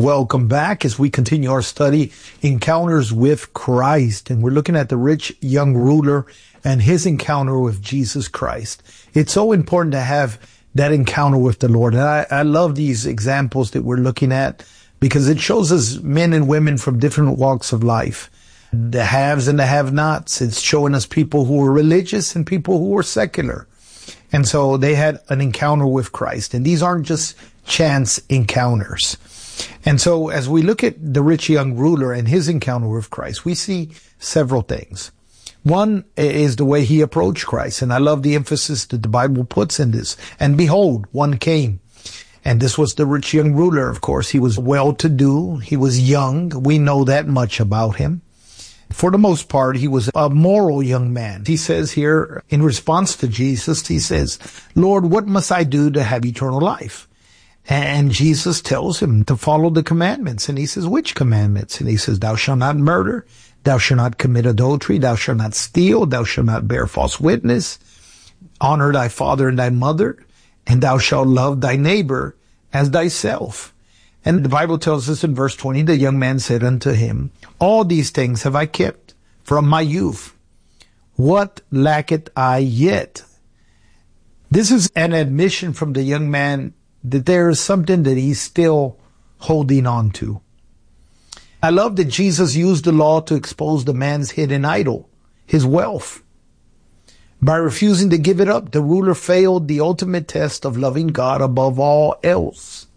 Welcome back as we continue our study, Encounters with Christ. And we're looking at the rich young ruler and his encounter with Jesus Christ. It's so important to have that encounter with the Lord. And I love these examples that we're looking at because it shows us men and women from different walks of life. The haves and the have-nots. It's showing us people who were religious and people who were secular. And so they had an encounter with Christ. And these aren't just chance encounters. And so as we look at the rich young ruler and his encounter with Christ, we see several things. One is the way he approached Christ. And I love the emphasis that the Bible puts in this. And behold, one came. And this was the rich young ruler, of course. He was well-to-do. He was young. We know that much about him. For the most part, he was a moral young man. He says here, in response to Jesus, he says, Lord, what must I do to have eternal life? And Jesus tells him to follow the commandments. And he says, which commandments? And he says, thou shalt not murder, thou shalt not commit adultery, thou shalt not steal, thou shalt not bear false witness, honor thy father and thy mother, and thou shalt love thy neighbor as thyself. And the Bible tells us in verse 20, the young man said unto him, all these things have I kept from my youth. What lacketh I yet? This is an admission from the young man that there is something that he's still holding on to. I love that Jesus used the law to expose the man's hidden idol, his wealth. By refusing to give it up, the ruler failed the ultimate test of loving God above all else.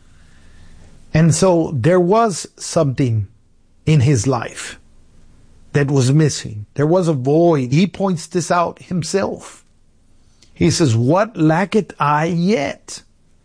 And so there was something in his life that was missing. There was a void. He points this out himself. He says, what lacketh I yet?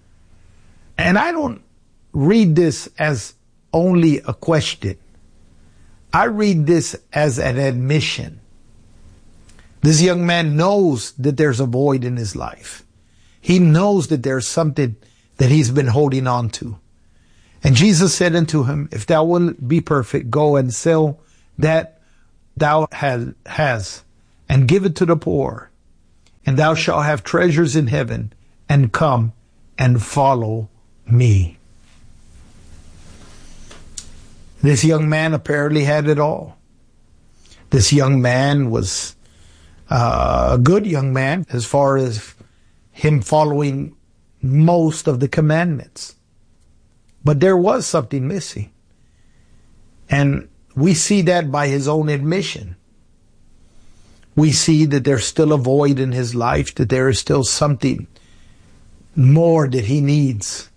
And I don't read this as only a question. I read this as an admission. This young man knows that there's a void in his life. He knows that there's something that he's been holding on to. And Jesus said unto him, if thou wilt be perfect, go and sell that thou hast, and give it to the poor, and thou shalt have treasures in heaven, and come and follow me. This young man apparently had it all. This young man was a good young man as far as him following most of the commandments. But there was something missing. And we see that by his own admission. We see that there's still a void in his life, that there is still something more that he needs.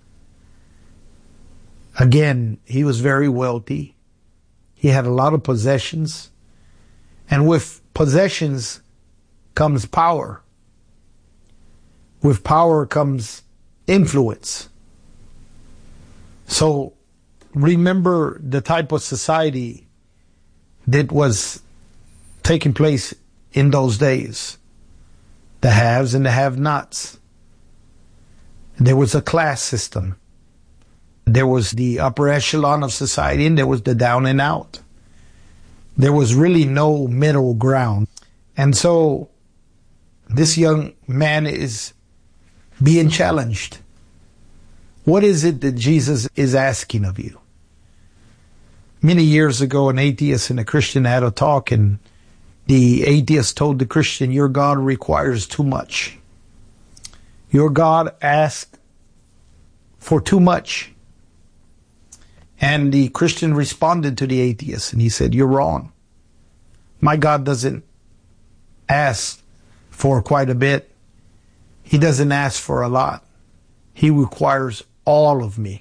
Again, he was very wealthy. He had a lot of possessions. And with possessions comes power. With power comes influence. So remember the type of society that was taking place in those days. The haves and the have-nots. There was a class system. There was the upper echelon of society, and there was the down and out. There was really no middle ground. And so this young man is being challenged. What is it that Jesus is asking of you? Many years ago, an atheist and a Christian had a talk, and the atheist told the Christian, your God requires too much. Your God asked for too much. And the Christian responded to the atheist, and he said, you're wrong. My God doesn't ask for quite a bit. He doesn't ask for a lot. He requires all of me.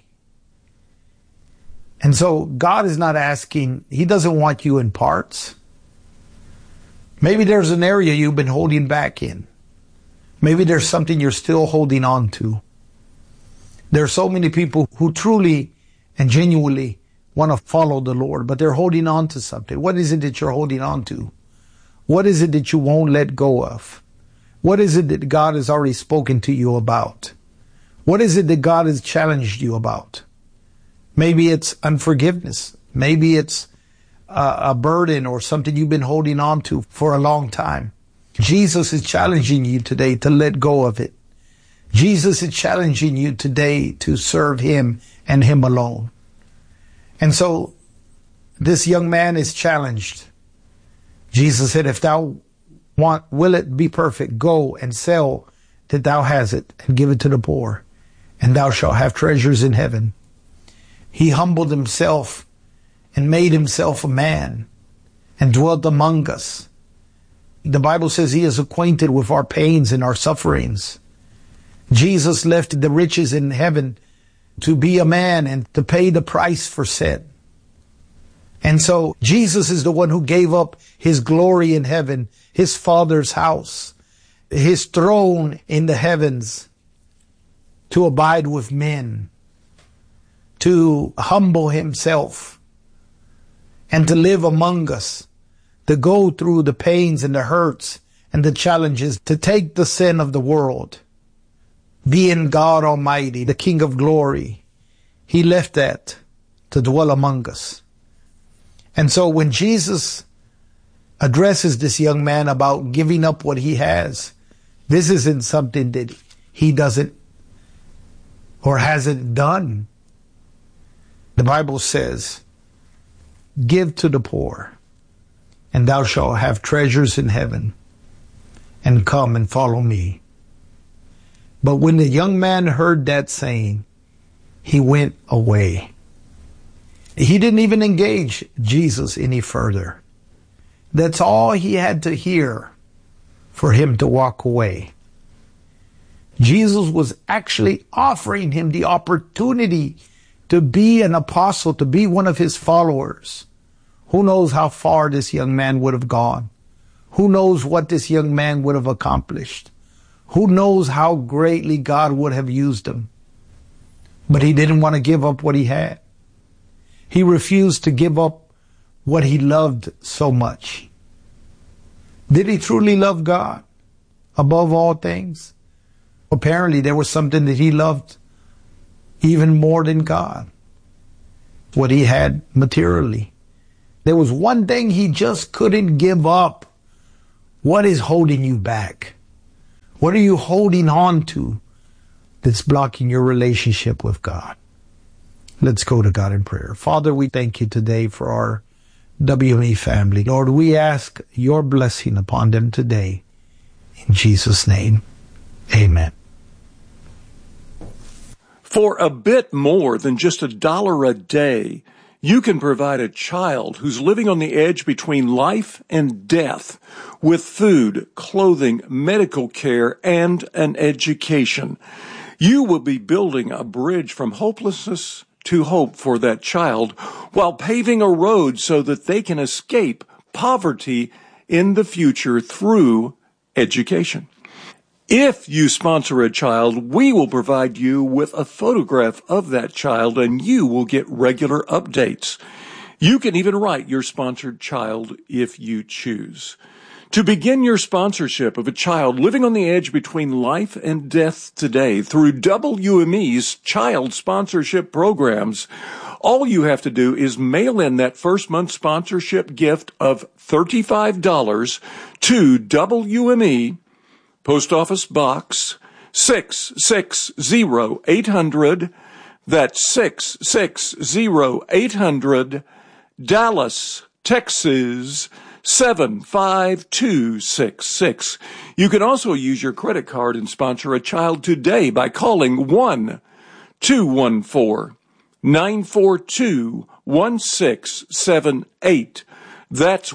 And so God is not asking, He doesn't want you in parts. Maybe there's an area you've been holding back in. Maybe there's something you're still holding on to. There are so many people who truly and genuinely want to follow the Lord, but they're holding on to something. What is it that you're holding on to? What is it that you won't let go of? What is it that God has already spoken to you about? What is it that God has challenged you about? Maybe it's unforgiveness. Maybe it's a burden or something you've been holding on to for a long time. Jesus is challenging you today to let go of it. Jesus is challenging you today to serve Him and Him alone. And so this young man is challenged. Jesus said, if thou will it be perfect, go and sell that thou hast it and give it to the poor, and thou shalt have treasures in heaven. He humbled himself and made himself a man and dwelt among us. The Bible says he is acquainted with our pains and our sufferings. Jesus left the riches in heaven to be a man and to pay the price for sin. And so Jesus is the one who gave up his glory in heaven, his Father's house, his throne in the heavens, to abide with men, to humble himself, and to live among us, to go through the pains and the hurts and the challenges, to take the sin of the world. Being God Almighty, the King of glory, he left that to dwell among us. And so when Jesus addresses this young man about giving up what he has, this isn't something that he doesn't or hasn't done. The Bible says, give to the poor, and thou shalt have treasures in heaven, and come and follow me. But when the young man heard that saying, he went away. He didn't even engage Jesus any further. That's all he had to hear for him to walk away. Jesus was actually offering him the opportunity to be an apostle, to be one of his followers. Who knows how far this young man would have gone? Who knows what this young man would have accomplished? Who knows how greatly God would have used him? But he didn't want to give up what he had. He refused to give up what he loved so much. Did he truly love God above all things? Apparently there was something that he loved even more than God, what he had materially. There was one thing he just couldn't give up. What is holding you back? What are you holding on to that's blocking your relationship with God? Let's go to God in prayer. Father, we thank you today for our WME family. Lord, we ask your blessing upon them today. In Jesus' name, amen. For a bit more than just $1 a day, you can provide a child who's living on the edge between life and death with food, clothing, medical care, and an education. You will be building a bridge from hopelessness to hope for that child while paving a road so that they can escape poverty in the future through education. If you sponsor a child, we will provide you with a photograph of that child and you will get regular updates. You can even write your sponsored child if you choose. To begin your sponsorship of a child living on the edge between life and death today through WME's child sponsorship programs, all you have to do is mail in that first month sponsorship gift of $35 to WME, Post Office Box 660-800. That's 660-800, Dallas, Texas 75266. You can also use your credit card and sponsor a child today by calling 1-214-942-1678. That's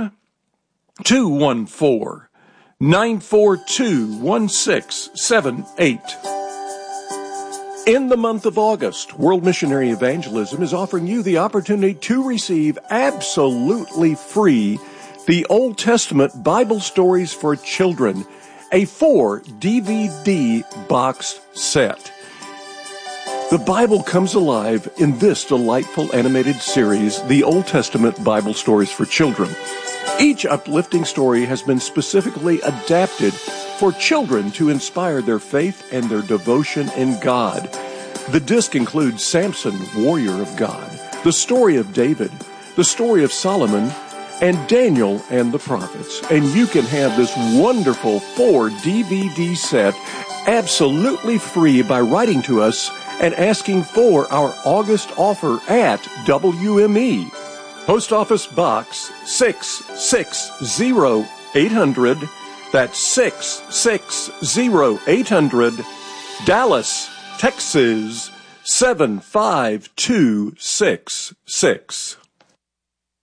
1-214-942-1678. In the month of August, World Missionary Evangelism is offering you the opportunity to receive absolutely free the Old Testament Bible Stories for Children, a 4-DVD box set. The Bible comes alive in this delightful animated series, the Old Testament Bible Stories for Children. Each uplifting story has been specifically adapted for children to inspire their faith and their devotion in God. The disc includes Samson, warrior of God, the story of David, the story of Solomon, and Daniel and the prophets. And you can have this wonderful 4-DVD set absolutely free by writing to us and asking for our August offer at WME. Post Office Box 660-800. That's 660-800. Dallas, Texas 75266.